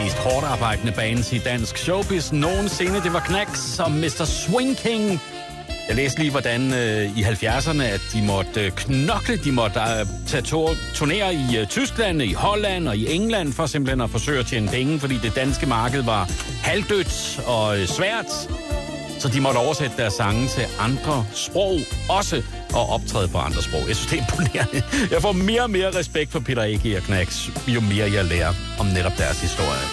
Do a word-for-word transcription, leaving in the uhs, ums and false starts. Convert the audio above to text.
mest hårdt arbejdende bands i dansk showbiz nogensinde. Det var Knacks og mister Swing King. Jeg læste lige, hvordan øh, i halvfjerdserne, at de måtte øh, knokle, de måtte øh, tage to- turnere i øh, Tyskland, i Holland og i England, for simpelthen at forsøge at tjene penge, fordi det danske marked var halvdødt og øh, svært. Så de måtte oversætte deres sange til andre sprog, også og optræde på andre sprog. Jeg synes, det er imponerende. Jeg får mere og mere respekt for Peter A G og Knacks, jo mere jeg lærer om netop deres historie.